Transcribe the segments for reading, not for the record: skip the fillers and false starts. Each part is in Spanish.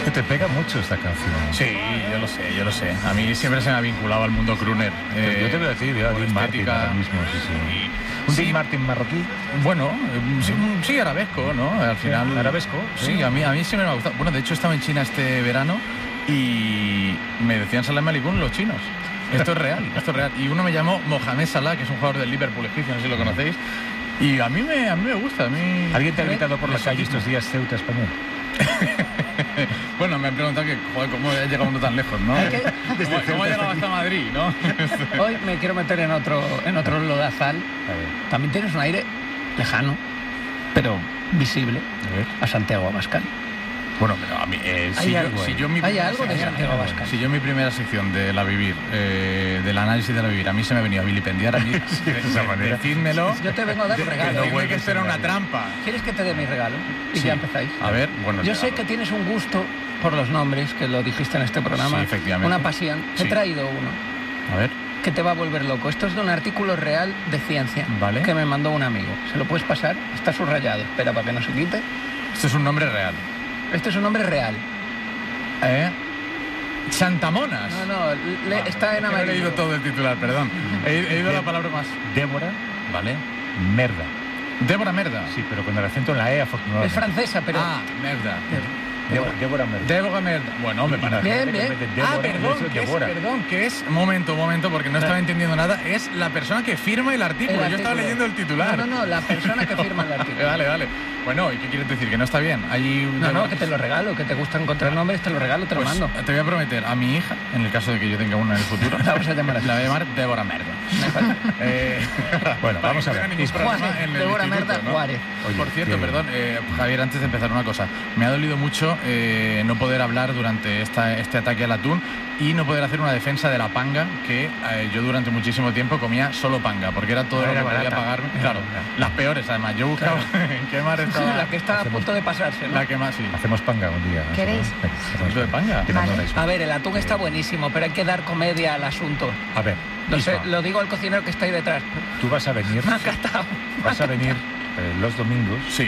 Que te pega mucho esta canción. Sí, yo lo sé. A mí siempre se me ha vinculado al mundo crooner. Yo te voy a decir, yo a Dean Martin ahora mismo, sí. ¿Un Dean Martin marroquí? Bueno, sí, arabesco, ¿no? Al final... ¿Arabesco? Sí, a mí siempre me ha gustado. Bueno, de hecho estaba en China este verano y me decían Salam Aleikum los chinos. Esto es real. Y uno me llamó Mohamed Salah, que es un jugador del Liverpool egipcio, no sé si lo conocéis. Y a mí me gusta. ¿Alguien te ha gritado por la calle estos días Ceuta español? Bueno, me han preguntado que, joder, cómo he llegado uno tan lejos, ¿no? ¿Cómo he llegado hasta Madrid, no? Hoy me quiero meter en otro lodazal. También tienes un aire lejano, pero visible, a Santiago Abascal. Bueno, pero a mí... ¿Hay algo de Santiago Abascal? Si yo en mi primera sección de La Vivir, del análisis de La Vivir, a mí se me ha venido a vilipendiar, a mí, decídmelo. Yo te vengo a dar un regalo. Decidme que esto era una trampa. ¿Quieres que te dé mi regalo? Y ya empezáis. A ver, bueno... Yo sé que tienes un gusto por los nombres, que lo dijiste en este programa. Sí, efectivamente. Una pasión. Te he traído uno. A ver. Que te va a volver loco. Esto es de un artículo real de ciencia. Vale. Que me mandó un amigo. ¿Se lo puedes pasar? Está subrayado. Espera, para que no se quite. Esto es un nombre real. Este es un nombre real. Santamonas. No, está en amarillo. He leído todo el titular, perdón. He ido a la palabra más. Débora. Vale. Merda. Débora Merda. Sí, pero con el acento en la E, afortunadamente. Es francesa, pero... Merda. Débora Merda. Débora Merda. Bueno, me parece. Bien. Perdón, que es... Momento, porque no estaba entendiendo nada. Es la persona que firma el artículo. Yo estaba leyendo el titular. No, la persona que firma el artículo. Vale. Bueno, ¿y qué quieres decir? ¿Que no está bien? No, que te lo regalo, que te gusta encontrar nombres, te lo regalo, te lo mando. Te voy a prometer a mi hija, en el caso de que yo tenga una en el futuro, la vas a llamar así. La voy a llamar Débora Merda. Bueno, vamos a ver. Débora Merda Juárez. Por cierto, perdón, Javier, antes de empezar una cosa. Me ha dolido mucho no poder hablar durante este ataque al atún y no poder hacer una defensa de la panga, que yo durante muchísimo tiempo comía solo panga, porque era todo lo que podía pagarme. Claro, las peores además. Yo buscaba en qué mar estaba. La que está a punto de pasarse, ¿no? La que más, sí. Hacemos panga un día. ¿Queréis? ¿Hacemos de panga? Vale. A ver, el atún está buenísimo, pero hay que dar comedia al asunto. A ver, Lo digo al cocinero que está ahí detrás. tú vas a venir. Me ha encantado. Vas a venir los domingos. Sí.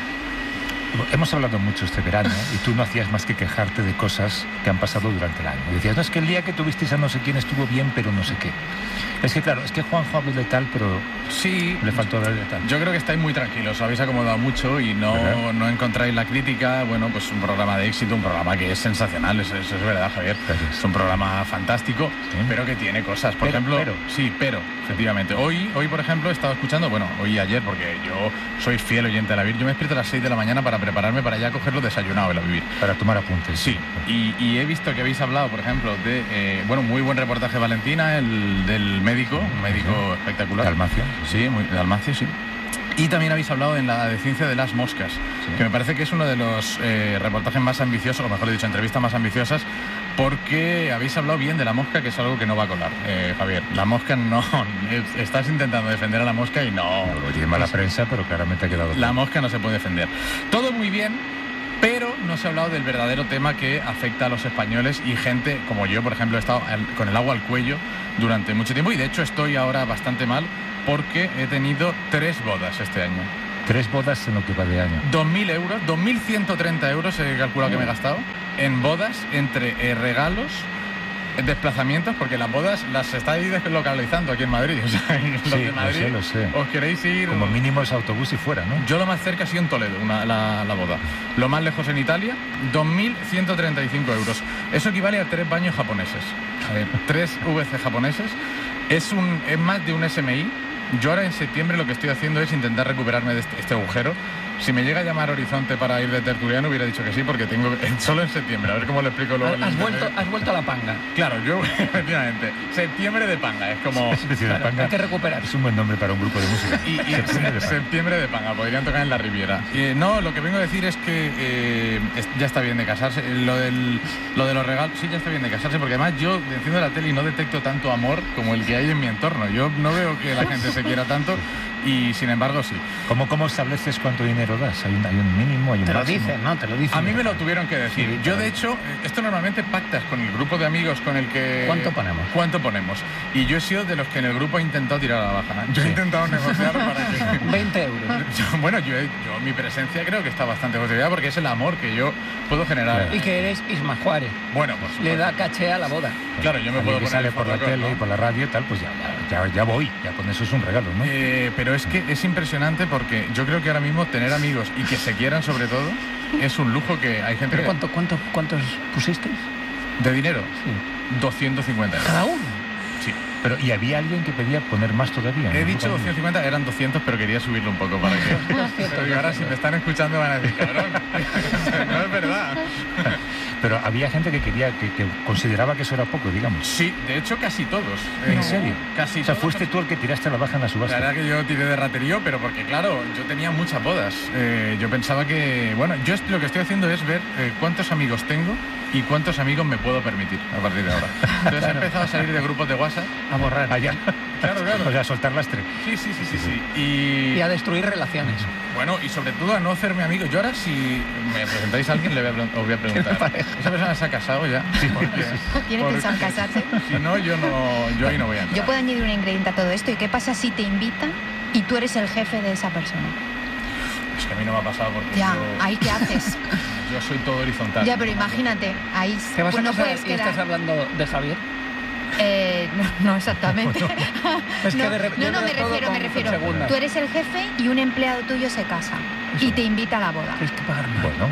Hemos hablado mucho este verano y tú no hacías más que quejarte de cosas que han pasado durante el año. Y decías, no, es que el día que tuvisteis a no sé quién estuvo bien, pero no sé qué. Es que claro, es que Juanjo habló de tal, pero sí, le faltó hablar de tal. Yo creo que estáis muy tranquilos, os habéis acomodado mucho y no encontráis la crítica. Bueno, pues un programa de éxito, un programa que es sensacional, eso es verdad, Javier. Es un programa fantástico, pero que tiene cosas. Por ejemplo, efectivamente. Hoy, por ejemplo, he estado escuchando, hoy y ayer, porque yo soy fiel oyente de La Vivir. Yo me despierto a las 6 de la mañana para prepararme para ya cogerlo desayunado de La Vivir. Para tomar apuntes. Sí, y he visto que habéis hablado, por ejemplo, de, muy buen reportaje Valentina, del médico, un médico espectacular. De Almacio. Sí, de Almacio, sí. Y también habéis hablado en la de ciencia de las moscas, que me parece que es uno de los reportajes más ambiciosos, o mejor dicho, entrevistas más ambiciosas, porque habéis hablado bien de la mosca, que es algo que no va a colar, Javier. La mosca no... Estás intentando defender a la mosca y no... Tiene mala prensa, pero claramente ha quedado... La mosca no se puede defender. Todo muy bien, pero no se ha hablado del verdadero tema que afecta a los españoles y gente como yo, por ejemplo, he estado con el agua al cuello durante mucho tiempo y de hecho estoy ahora bastante mal porque he tenido 3 bodas este año. 3 bodas en lo que va de año. 2.000 euros, 2.130 euros he calculado que me he gastado en bodas, entre regalos, desplazamientos, porque las bodas las estáis deslocalizando aquí en Madrid. O sea, los de Madrid, lo sé. os queréis ir... Como mínimo es autobús y fuera, ¿no? Yo lo más cerca ha sido en Toledo, la boda. Lo más lejos en Italia, 2.135 euros. Eso equivale a 3 baños japoneses. A ver, 3 VC japoneses. Es más de un SMI. Yo ahora en septiembre lo que estoy haciendo es intentar recuperarme de este agujero. Si me llega a llamar Horizonte para ir de tertuliano hubiera dicho que sí, porque tengo solo en septiembre, a ver cómo lo explico luego. Has vuelto a la panga. Claro, yo efectivamente. Septiembre de panga, es como... Panga hay que recuperar. Es un buen nombre para un grupo de música. Septiembre de panga, podrían tocar en la Riviera. No, lo que vengo a decir es que ya está bien de casarse. Lo de los regalos, sí, ya está bien de casarse, porque además yo enciendo la tele y no detecto tanto amor como el que hay en mi entorno. Yo no veo que la gente se quiera tanto. y sin embargo sí. ¿Cómo estableces cuánto dinero das? ¿Hay un mínimo? ¿Hay un Te lo máximo? dicen, ¿no? Te lo dicen. A mí me lo tuvieron que decir. Sí, Yo, claro. de hecho, esto normalmente pactas con el grupo de amigos con el que... ¿Cuánto ponemos? Y yo he sido de los que en el grupo he intentado tirar a la baja. Yo he intentado negociar para que... 20 euros. Bueno, yo mi presencia creo que está bastante justificada porque es el amor que yo puedo generar. Claro. Y que eres Isma Juárez. Bueno, pues Le da caché a la boda. claro, yo me Alguien puedo que poner sale el por la fotocall, tele y ¿no? por la radio y tal, pues ya voy. Ya con eso es un regalo, ¿no? Pero es que es impresionante porque yo creo que ahora mismo tener amigos y que se quieran sobre todo es un lujo que hay gente ¿Pero que... cuántos pusisteis? ¿De dinero? Sí. 250 euros. ¿Cada uno? Sí. Pero, ¿y había alguien que pedía poner más todavía? He ¿no? dicho 250, eran 200, pero quería subirlo un poco para que... Pero digo, ahora si me están escuchando van a decir, cabrón, no es verdad. Pero había gente que quería, que consideraba que eso era poco, digamos. Sí, de hecho casi todos. ¿En serio? Casi O sea, todos. fuiste tú el que tiraste la baja en la La subasta. verdad que yo tiré de raterío, pero porque claro, yo tenía muchas bodas. Yo pensaba que, bueno, yo lo que estoy haciendo es ver cuántos amigos tengo y cuántos amigos me puedo permitir a partir de ahora. Entonces he empezado a salir de grupos de WhatsApp. A borrar. Allá. Claro, claro. O sea, soltar lastre. Sí. Y a destruir relaciones. Bueno, y sobre todo a no hacerme amigos. Yo ahora, si me presentáis a alguien, os voy a preguntar. pareja? ¿Esa persona se ha casado ya? Sí, ¿Tiene pensado en casarse? Si no, yo ahí no voy a entrar. Yo puedo añadir un ingrediente a todo esto. ¿Y qué pasa si te invitan y tú eres el jefe de esa persona? Es que a mí no me ha pasado porque Ya, ¿ahí qué haces? yo soy todo horizontal. Ya, pero imagínate, ahí ¿Te vas pues a no casar puedes y estás quedar... hablando de Javier? No exactamente. Es que No, de repente no, me todo refiero. con segundas. Tú eres el jefe y un empleado tuyo se casa y te invita a la boda. Tienes que pagar más. Bueno.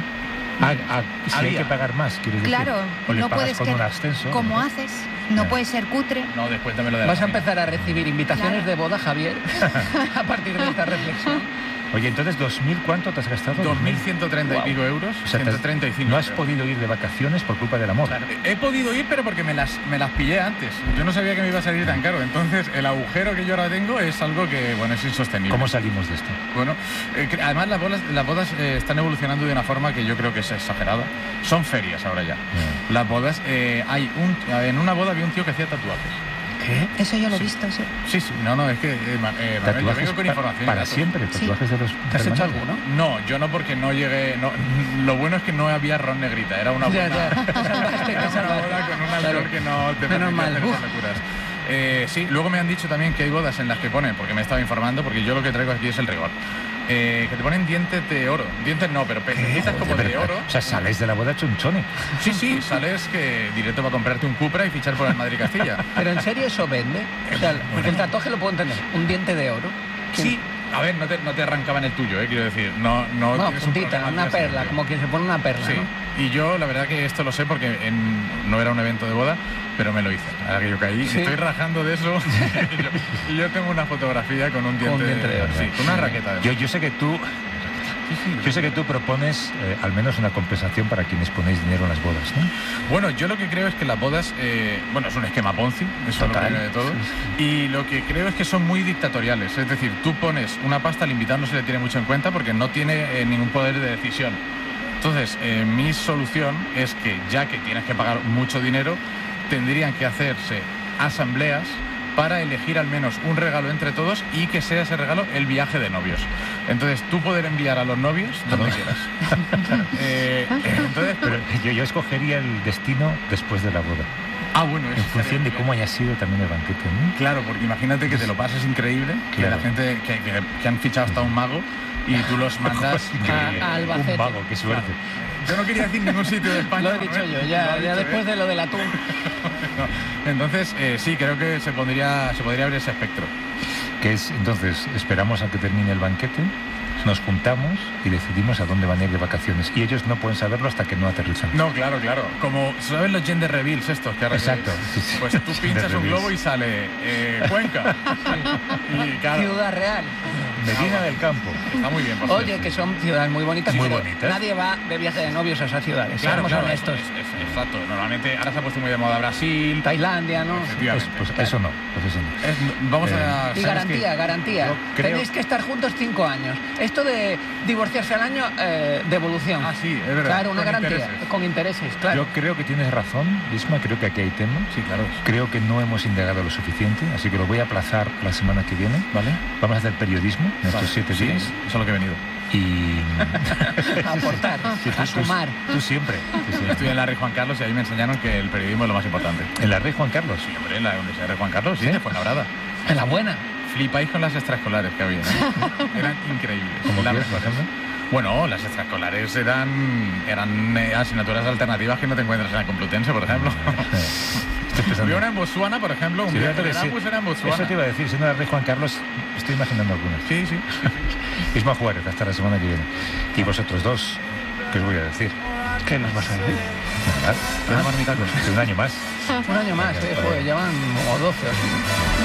Si hay Había. que pagar más, quieres decir. Claro, O le no pagas puedes con quedar... un ascenso. ¿Cómo haces? No puedes ser cutre. No, después dámelo de la Vas a nómina. empezar a recibir invitaciones Claro. de boda, Javier, a partir de esta reflexión. Oye, entonces, ¿2.000 cuánto te has gastado? 2.130 y pico euros, O sea, 135. no has creo. podido ir de vacaciones por culpa del amor. He podido ir, pero porque me las pillé antes. Yo no sabía que me iba a salir tan caro. Entonces, el agujero que yo ahora tengo es algo que, bueno, es insostenible. ¿Cómo salimos de esto? Bueno, además las bodas están evolucionando de una forma que yo creo que es exagerada. Son ferias ahora ya. Las bodas, en una boda había un tío que hacía tatuajes. ¿Qué? Eso yo lo he visto, sí. Sí, no, es que Manuel, yo ¿Tatuajes vengo con información. y para datos. siempre? ¿Tatuajes de los ¿Te has hecho permanentes? alguno? No, yo no, porque no llegué. No, lo bueno es que no había ron negrita, era una Ya, buena. ya, te salvaste, Era te una salvaste. boda con un alcohol Claro. que no te Menos permitía mal. hacer esas locuras. Sí, luego me han dicho también que hay bodas en las que ponen, porque me estaba informando, porque yo lo que traigo aquí es el rigor. Que te ponen dientes de oro. Dientes no, pero pececitas como de oro. O sea, sales de la boda chonchone. Sí, sales que directo para comprarte un Cupra y fichar por el Madrid Castilla. ¿Pero en serio eso vende? O sea, porque el tatuaje lo puedo entender. Un diente de oro. Sí, a ver, no te arrancaban el tuyo, quiero decir. No No, tienes un puntita, problema una al día perla, siguiente. como quien se pone una perla, Sí, ¿no? y yo la verdad que esto lo sé porque no era un evento de boda, pero me lo hice. Ahora que yo caí, Sí. estoy rajando de eso y yo tengo una fotografía con un diente, de oro. Sí, con una raqueta de Yo sé que tú... Yo sé que tú propones al menos una compensación para quienes ponéis dinero en las bodas, ¿no? Bueno, yo lo que creo es que las bodas, es un esquema Ponzi, eso Total. es lo primero de todo. Y lo que creo es que son muy dictatoriales. Es decir, tú pones una pasta, al invitado no se le tiene mucho en cuenta porque no tiene ningún poder de decisión. Entonces, mi solución es que, ya que tienes que pagar mucho dinero, tendrían que hacerse asambleas para elegir al menos un regalo entre todos y que sea ese regalo el viaje de novios. Entonces, tú poder enviar a los novios donde quieras. Entonces, Pero yo escogería el destino después de la boda, bueno, eso en función estaría de bien. cómo haya sido también el banquete, ¿no? Claro, porque imagínate que te lo pases increíble, que Claro. la gente que han fichado hasta un mago y tú los mandas Increíble. a Albacete. Un vago, qué suerte. Yo no quería decir ningún sitio de España. Lo he dicho Manuel. yo, Lo ya he dicho, después de lo del atún. Entonces, sí, creo que se podría abrir ese espectro. Que es, entonces, esperamos a que termine el banquete, nos juntamos y decidimos a dónde van a ir de vacaciones. Y ellos no pueden saberlo hasta que no aterrizan. No, claro. Como, ¿sabes los gender reveals estos? Que ahora Exacto, sí, sí. Pues tú pinchas Gender un reveals. globo y sale Cuenca. Y claro, Ciudad Real. Medina del Campo. Está muy bien, por Oye, cierto. que son ciudades muy bonitas, Muy pero bonitas. nadie va de viaje de novios a esas ciudades, Claro, seamos claro, honestos. exacto. Normalmente ahora se ha puesto muy de moda Brasil. Tailandia, ¿no? Efectivamente. Pues eso no. Pues eso no. Vamos a... Y ¿sabes qué? garantía. Yo creo- Tenéis que estar juntos 5 años. Esto de divorciarse al año, devolución. Ah, sí, es verdad. Claro, una Con garantía. intereses. Con intereses, claro. Yo creo que tienes razón, Isma, creo que aquí hay tema. Sí, claro. Creo que no hemos indagado lo suficiente, así que lo voy a aplazar la semana que viene, ¿vale? Vamos a hacer periodismo en estos Vale, 7 sí, días eso es lo que he venido. y... A aportar, Sí, a sumar. Tú siempre. Estudié en la Rey Juan Carlos y ahí me enseñaron que el periodismo es lo más importante. En la Rey Juan Carlos. Sí, hombre, en la Universidad de Juan Carlos, sí, ¿Sí? de Fuenlabrada. En la buena. Flipáis con las extraescolares que había, ¿eh? Eran increíbles. Como Las quieres, por mejores. ejemplo. Bueno, las extraescolares eran asignaturas alternativas que no te encuentras en la Complutense, por ejemplo. Estoy pensando. Había una en Botswana, por ejemplo, un Sí, viaje fíjate de que sí. Erasmus era en Botswana. Eso te iba a decir, siendo la Rey Juan Carlos, estoy imaginando algunas. Sí, sí. Isma Juárez, hasta la semana que viene. Y vosotros dos, ¿qué os voy a decir? ¿Qué nos vas a decir? Nada, Queda marmitacos. un año más. Un año más, joder, llevan como 12 o así.